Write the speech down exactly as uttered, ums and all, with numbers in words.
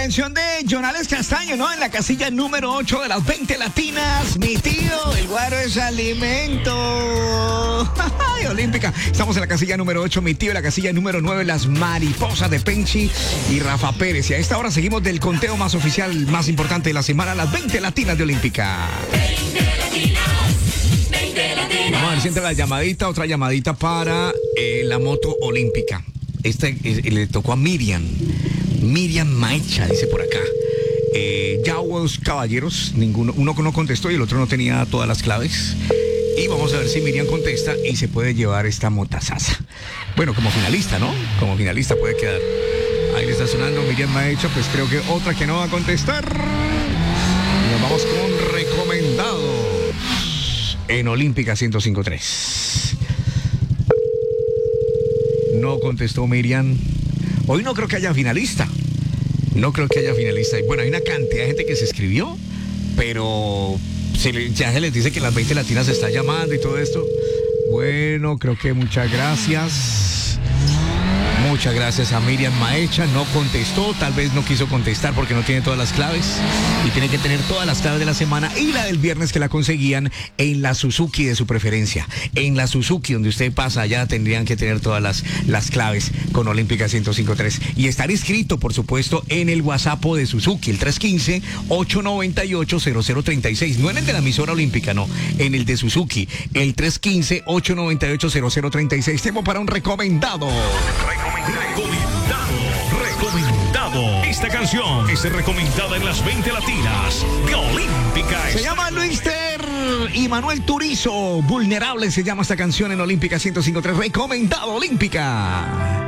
canción de Jonales Castaño, ¿no? En la casilla número ocho de las veinte latinas. Mi tío, el guaro es alimento. Ay, Olímpica. Estamos en la casilla número ocho, mi tío. En la casilla número nueve, las mariposas de Penchi y Rafa Pérez. Y a esta hora seguimos del conteo más oficial, más importante de la semana, las veinte latinas de Olímpica. Vamos a ver si entra la llamadita, otra llamadita para eh, la moto olímpica. Este eh, le tocó a Miriam. Miriam Maecha, dice por acá. Eh, ya hubo caballeros, ninguno, uno no contestó y el otro no tenía todas las claves. Y vamos a ver si Miriam contesta y se puede llevar esta motazaza. Bueno, como finalista, ¿no? Como finalista puede quedar. Ahí le está sonando Miriam Maecha, pues creo que otra que no va a contestar. Y nos vamos con recomendados en Olímpica ciento cinco punto tres. No contestó Miriam. Hoy no creo que haya finalista. No creo que haya finalista. Bueno, hay una cantidad de gente que se escribió, pero se le, ya se les dice que las veinte latinas se está llamando y todo esto. Bueno, creo que muchas gracias. Muchas gracias a Miriam Maecha. No contestó, tal vez no quiso contestar porque no tiene todas las claves. Y tiene que tener todas las claves de la semana y la del viernes que la conseguían en la Suzuki de su preferencia. En la Suzuki donde usted pasa, ya tendrían que tener todas las, las claves con Olímpica ciento cinco punto tres. Y estar inscrito, por supuesto, en el WhatsApp de Suzuki, el tres uno cinco, ocho nueve ocho, cero cero tres seis. No en el de la emisora olímpica, no. En el de Suzuki, el tres uno cinco, ocho nueve ocho, cero cero tres seis. Tiempo para un recomendado. Recomendado, recomendado. Esta canción es recomendada en las veinte latinas de Olímpica. Se llama Luis Ter y Manuel Turizo. Vulnerable se llama esta canción en Olímpica ciento cinco punto tres. Recomendado Olímpica.